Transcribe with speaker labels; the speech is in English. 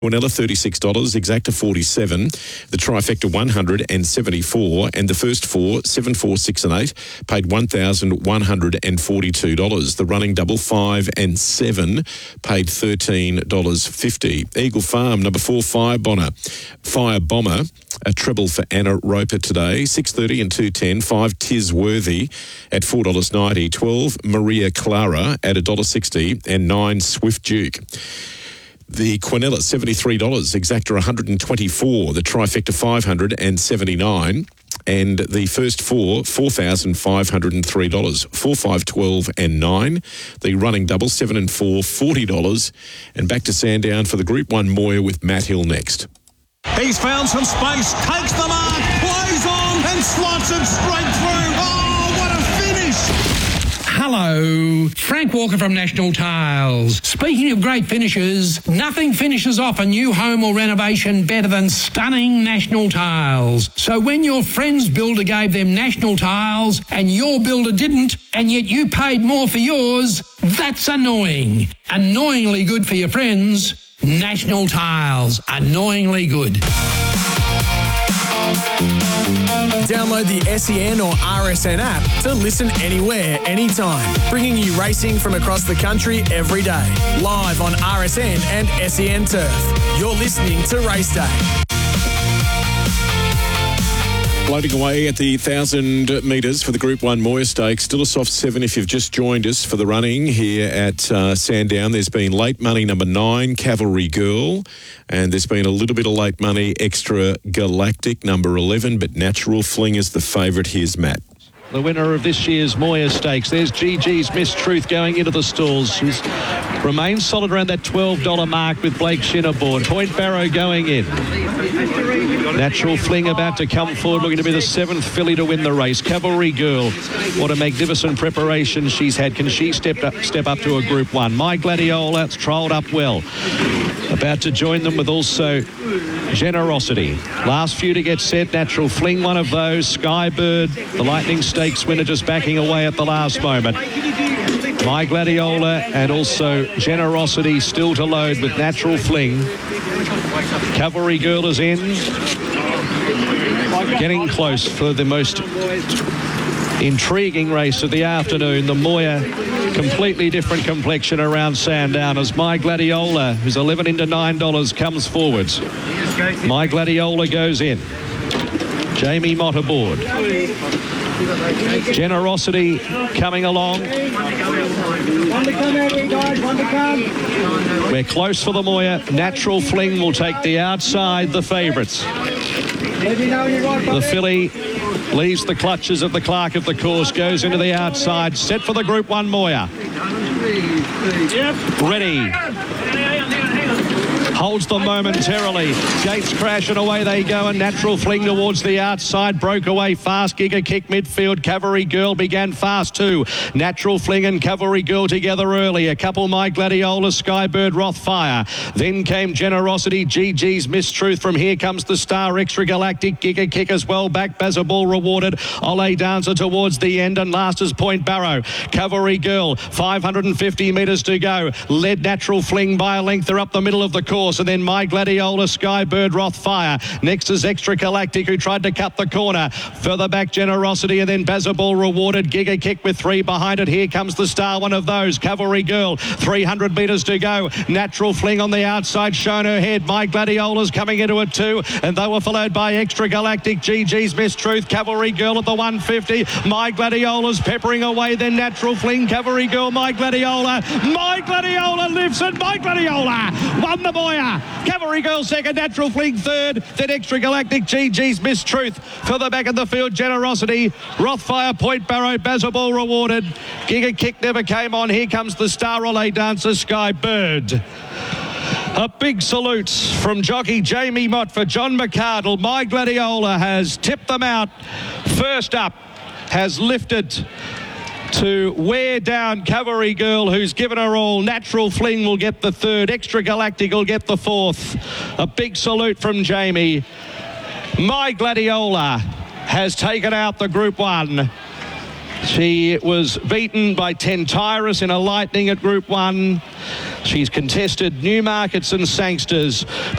Speaker 1: Quinella $36, Exacta 47, the trifecta $174, and the first four 7, 4, 6 and 8 paid $1,142. The running double 5 and 7 paid $13.50. Eagle Farm number 4 Fire Bomber, a treble for Anna Roper today, 6.30 and 2.10. 5 Tis Worthy at $4.90. 12 Maria Clara at $1.60, and 9 Swift Duke. The Quinella, $73, Exacta $124, the trifecta $579, and the first four, $4,503, 4, 5, 12 and 9. The running double, 7 and 4, $40. And back to Sandown for the Group 1 Moir with Matt Hill next.
Speaker 2: He's found some space, takes the mark, plays on and slots it straight through. Oh, what a finish!
Speaker 3: Hello, Frank Walker from National Tiles. Speaking of great finishes, nothing finishes off a new home or renovation better than stunning National Tiles. So when your friend's builder gave them National Tiles and your builder didn't, and yet you paid more for yours, that's annoying. Annoyingly good for your friends. National Tiles, annoyingly good.
Speaker 4: Download the SEN or RSN app to listen anywhere, anytime, bringing you racing from across the country every day. Live on RSN and SEN Turf. You're listening to Race Day.
Speaker 1: Floating away at the 1,000 metres for the Group 1 Moir Stakes. Still a soft 7 if you've just joined us for the running here at Sandown. There's been late money number 9, Cavalry Girl. And there's been a little bit of late money, Extra Galactic, number 11. But Natural Fling is the favourite. Here's Matt.
Speaker 5: The winner of this year's Moir Stakes. There's GG's Miss Truth going into the stalls. She's remains solid around that $12 mark with Blake Shin aboard. Point Barrow going in. Natural Fling about to come forward, looking to be the 7th filly to win the race. Cavalry Girl, what a magnificent preparation she's had. Can she step up to a Group 1? My Gladiola trolled up well. About to join them with also Generosity. Last few to get set. Natural Fling, one of those. Skybird, the Lightning Stakes winner, just backing away at the last moment. My Gladiola and also Generosity still to load with Natural Fling. Cavalry Girl is in. Getting close for the most intriguing race of the afternoon. The Moir, completely different complexion around Sandown as My Gladiola, who's 11 into $9, comes forwards. My Gladiola goes in. Jamie Mott aboard. Generosity coming along. We're close for the Moir. Natural Fling will take the outside, the favourites. The filly leaves the clutches of the clerk of the course, goes into the outside, set for the Group 1 Moir. Ready. Holds them momentarily. Gates crash and away they go, and Natural Fling towards the outside. Broke away fast. Giga Kick midfield. Cavalry Girl began fast too. Natural Fling and Cavalry Girl together early. A couple My Gladiola, Skybird, Rothfire. Then came Generosity, GG's Miss Truth. From here comes the Star, Extra Galactic. Giga Kick as well back. Bazaball rewarded. Ole Dancer towards the end, and last is Point Barrow. Cavalry Girl, 550 metres to go. Led Natural Fling by a length. They're up the middle of the course. And then My Gladiola, Skybird, Rothfire. Next is Extra Galactic, who tried to cut the corner. Further back, Generosity, and then Bazaball rewarded. Giga Kick with 3 behind it. Here comes the Star, one of those. Cavalry Girl, 300 metres to go. Natural Fling on the outside, shown her head. My Gladiola's coming into it too, and they were followed by Extra Galactic, GG's Miss Truth, Cavalry Girl at the 150. My Gladiola's peppering away, then Natural Fling, Cavalry Girl, My Gladiola. My Gladiola lives, and My Gladiola won the Moir. Cavalry Girl second, Natural Fling third, then Extra Galactic, GG's Miss Truth. Further back in the field, Generosity, Rothfire, Point Barrow, Bazaball rewarded. Giga Kick never came on. Here comes the Star, Ole Dancer, Skybird. A big salute from jockey Jamie Mott for John McArdle. My Gladiola has tipped them out. First up has lifted to wear down Cavalry Girl, who's given her all. Natural Fling will get the third. Extra Galactic will get the fourth. A big salute from Jamie. My Gladiola has taken out the Group 1. She was beaten by Tentyrus in a Lightning at Group 1. She's contested Newmarkets and Sangsters,